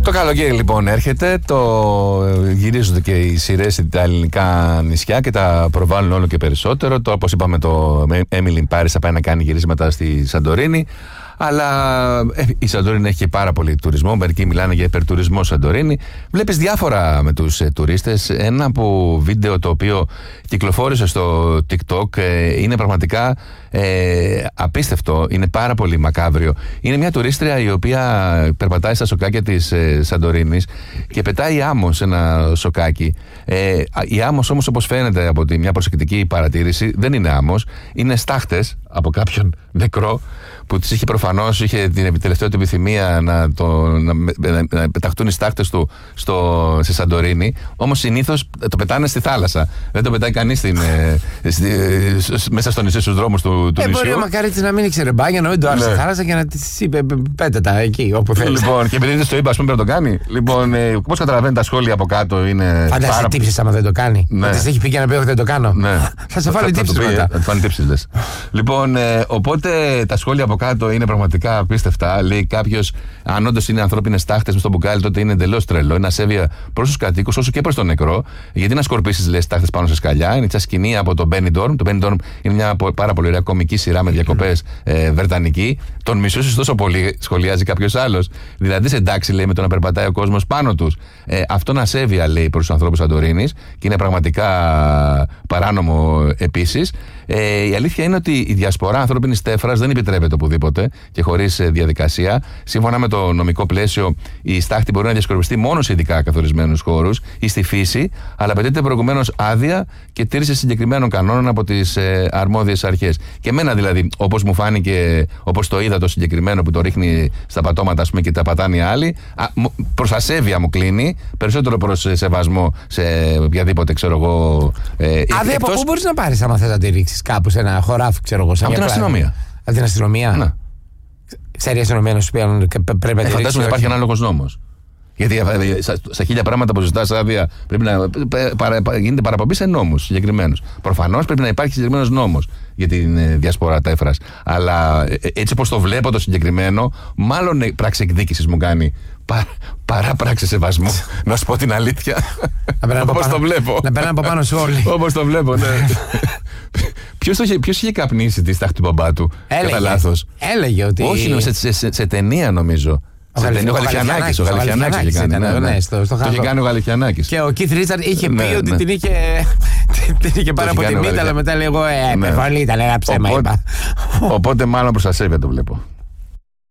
Το καλοκαίρι λοιπόν έρχεται, γυρίζονται και οι σειρές στα ελληνικά νησιά και τα προβάλλουν όλο και περισσότερο. Τώρα, όπως είπαμε, το Emily in Paris θα πάει να κάνει γυρίσματα στη Σαντορίνη. Αλλά η Σαντορίνη έχει και πάρα πολύ τουρισμό. Μερικοί μιλάνε για υπερτουρισμό Σαντορίνη. Βλέπεις διάφορα με τους τουρίστες. Ένα από βίντεο το οποίο κυκλοφόρησε στο TikTok είναι πραγματικά απίστευτο. Είναι πάρα πολύ μακάβριο. Είναι μια τουρίστρια η οποία περπατάει στα σοκάκια της Σαντορίνης και πετάει άμμο σε ένα σοκάκι. Η άμμος όμως, όπως φαίνεται από μια προσεκτική παρατήρηση, δεν είναι άμμος. Είναι στάχτες από κάποιον νεκρό που της είχε προφανώς, είχε την τελευταία του επιθυμία να πεταχτούν οι στάχτες του στη Σαντορίνη. Όμως συνήθως το πετάνε στη θάλασσα. Δεν το πετάει κανείς μέσα στο νησί, στους δρόμους του νησιού. Μπορεί ο Μακαρίτης να μην ήξερε μπάγια, να μην το άφησε στη θάλασσα και να της είπε πέτετα εκεί όπου θέλεις. Λοιπόν, και επειδή δεν το είπα, ας πούμε, πρέπει να το κάνει. Λοιπόν, όπως καταλαβαίνετε, τα σχόλια από κάτω είναι. Φαντάζεσαι τύψεις άμα δεν το κάνει. Ναι. Της έχει πει και να πει όχι δεν το κάνω. Ναι. Θα σε φάνε τύψεις μετά. Θα φάνε τύψεις, λες. Λοιπόν, οπότε τα σχόλια από κάτω είναι πραγματικά απίστευτα. Λέει κάποιος, αν όντως είναι ανθρώπινες τάχτες με στο μπουκάλι, τότε είναι εντελώς τρελό. Είναι ασέβεια προς τους κατοίκους όσο και προς τον νεκρό. Γιατί να σκορπίσεις, λες, τάχτες πάνω σε σκαλιά. Είναι μια σκηνή από το Benidorm. Το Benidorm είναι μια πάρα πολύ ωραία κομική σειρά με διακοπές βρετανική. Τον μισούσες τόσο πολύ, σχολιάζει κάποιος άλλος. Δηλαδή, εντάξει, λέει, με το να περπατάει ο κόσμος πάνω τους. Αυτό είναι ασέβεια, λέει, προς τους ανθρώπους Σαντορίνης και είναι πραγματικά παράνομο επίσης. Η αλήθεια είναι ότι η διασπορά ανθρώπινης τέφρας δεν επιτρέπεται οπουδήποτε και χωρίς διαδικασία. Σύμφωνα με το νομικό πλαίσιο, η στάχτη μπορεί να διασκορπιστεί μόνο σε ειδικά καθορισμένους χώρους ή στη φύση, αλλά απαιτείται προηγουμένως άδεια και τήρηση συγκεκριμένων κανόνων από τις αρμόδιες αρχές. Και εμένα δηλαδή, όπως μου φάνηκε, όπως το είδα το συγκεκριμένο που το ρίχνει στα πατώματα, ας πούμε, και τα πατάνε οι άλλοι, προς ασέβεια μου κλείνει, περισσότερο προς σεβασμό σε οποιαδήποτε, ξέρω εγώ. Άδεια από πού μπορείς να πάρεις άμα θες να τη ρίξεις κάπου σε ένα χωράφι, ξέρω εγώ. Από την αστυνομία. Από την αστυνομία. Ναι. Ξέρει η αστυνομία να σου πει αν πρέπει να τη ρίξει. Φαντάζομαι ότι υπάρχει ανάλογος νόμος. Γιατί στα χίλια πράγματα που ζητάς άδεια πρέπει να γίνεται παραπομπή σε νόμους συγκεκριμένους. Προφανώς πρέπει να υπάρχει συγκεκριμένος νόμος για την διασπορά τέφρας. Αλλά έτσι όπως το βλέπω το συγκεκριμένο, μάλλον πράξη εκδίκησης μου κάνει παρά πράξη σεβασμού. Να σου πω την αλήθεια. Όπως το βλέπω. Να περνάνε από πάνω σε όλοι. Όπως το βλέπω, ναι. Ποιος είχε καπνίσει τη στάχτη του μπαμπά του? Κατά λάθος. Έλεγε ότι. Όχι, σε ταινία νομίζω. Ο Γαλιφιανάκης είχε κάνει. Το είχε κάνει ο Γαλιφιανάκης. Και ο Keith Richards είχε πει ότι την είχε πάρει από τη μύτα, αλλά μετά λέει εγώ επιβολή, ήταν ένα ψέμα, είπα. Οπότε μάλλον προς ασέβεια το βλέπω.